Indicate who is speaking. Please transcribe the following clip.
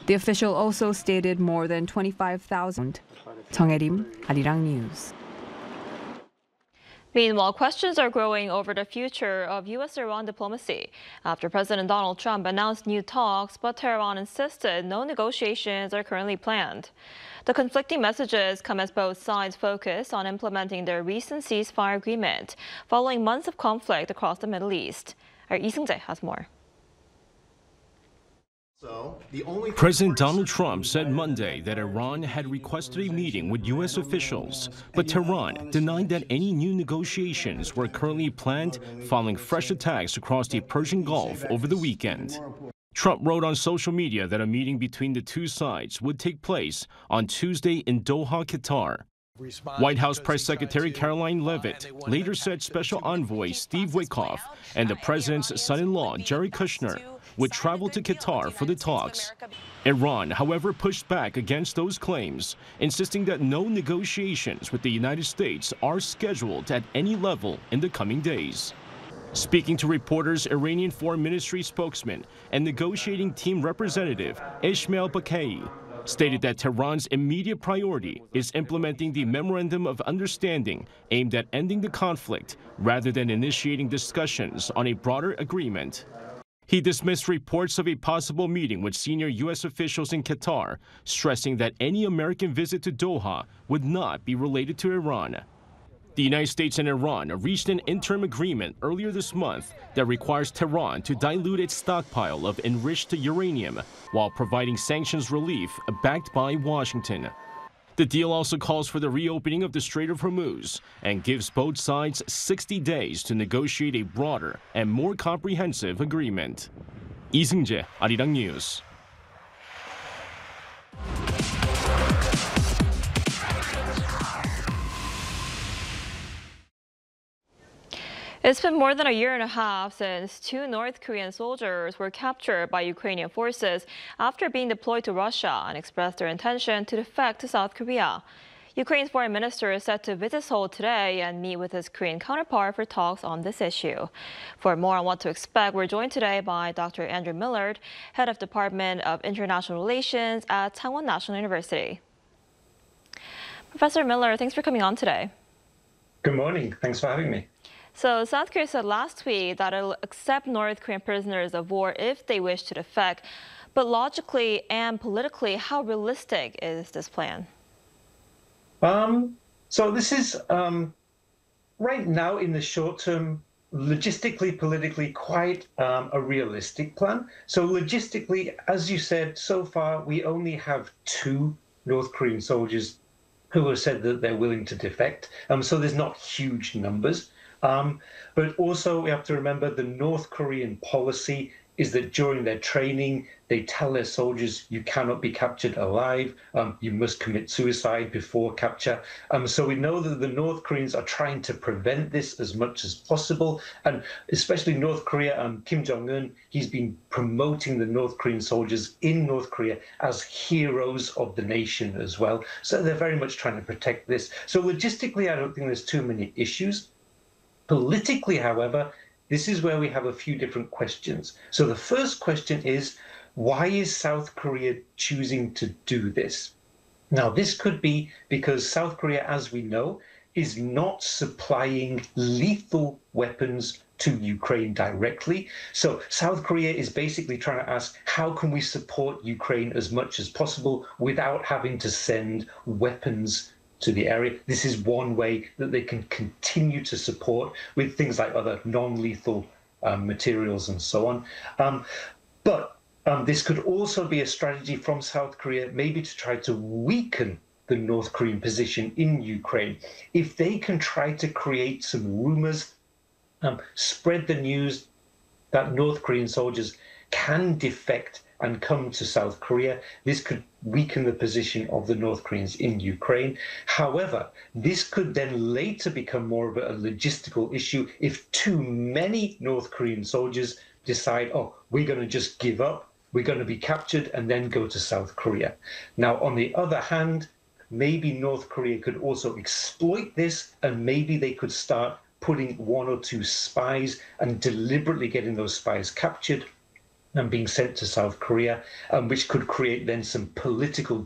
Speaker 1: The official also stated more than 25,000. 정혜림, 아리랑 News.
Speaker 2: Meanwhile, questions are growing over the future of U.S.-Iran diplomacy after President Donald Trump announced new talks, but Tehran insisted no negotiations are currently planned. The conflicting messages come as both sides focus on implementing their recent ceasefire agreement following months of conflict across the Middle East. Our Lee Seung-jae has more.
Speaker 3: President Donald Trump said Monday that Iran had requested a meeting with U.S. officials, but Tehran denied that any new negotiations were currently planned following fresh attacks across the Persian Gulf over the weekend. Trump wrote on social media that a meeting between the two sides would take place on Tuesday in Doha, Qatar. White House Press Secretary Caroline Leavitt later said Special Envoy Steve Witkoff and the president's son-in-law, Jared Kushner, would travel to Qatar for the talks. Iran, however, pushed back against those claims, insisting that no negotiations with the United States are scheduled at any level in the coming days. Speaking to reporters, Iranian Foreign Ministry spokesman and negotiating team representative Ismail Baqai stated that Tehran's immediate priority is implementing the Memorandum of Understanding aimed at ending the conflict rather than initiating discussions on a broader agreement. He dismissed reports of a possible meeting with senior U.S. officials in Qatar, stressing that any American visit to Doha would not be related to Iran. The United States and Iran reached an interim agreement earlier this month that requires Tehran to dilute its stockpile of enriched uranium while providing sanctions relief backed by Washington. The deal also calls for the reopening of the Strait of Hormuz and gives both sides 60 days to negotiate a broader and more comprehensive agreement. Lee Seung-jae, Arirang News.
Speaker 2: It's been more than a year and a half since 2 North Korean soldiers were captured by Ukrainian forces after being deployed to Russia and expressed their intention to defect to South Korea. Ukraine's foreign minister is set to visit Seoul today and meet with his Korean counterpart for talks on this issue. For more on what to expect, we're joined today by Dr. Andrew Millard, head of Department of International Relations at Changwon National University. Professor Millard, thanks for coming on today.
Speaker 4: Good morning. Thanks for having me.
Speaker 2: So South Korea said last week that it'll accept North Korean prisoners of war if they wish to defect. But logically and politically, how realistic is this plan?
Speaker 4: So this is, right now in the short term, logistically, politically, quite a realistic plan. So logistically, as you said, so far, we only have 2 North Korean soldiers who have said that they're willing to defect. So there's not huge numbers. But also we have to remember the North Korean policy is that during their training, they tell their soldiers, you cannot be captured alive, you must commit suicide before capture. So we know that the North Koreans are trying to prevent this as much as possible. And especially North Korea, Kim Jong-un, he's been promoting the North Korean soldiers in North Korea as heroes of the nation as well. So they're very much trying to protect this. So logistically, I don't think there's too many issues. Politically, however, this is where we have a few different questions. So the first question is, why is South Korea choosing to do this? Now, this could be because South Korea, as we know, is not supplying lethal weapons to Ukraine directly. So South Korea is basically trying to ask, how can we support Ukraine as much as possible without having to send weapons to the area? This is one way that they can continue to support with things like other non-lethal materials and so on. But this could also be a strategy from South Korea, maybe to try to weaken the North Korean position in Ukraine. If they can try to create some rumors, spread the news that North Korean soldiers can defect and come to South Korea, this could weaken the position of the North Koreans in Ukraine. However, this could then later become more of a logistical issue if too many North Korean soldiers decide, oh, we're going to just give up, we're going to be captured and then go to South Korea. Now, on the other hand, maybe North Korea could also exploit this, and maybe they could start putting 1 or 2 spies and deliberately getting those spies captured and being sent to South Korea, which could create then some political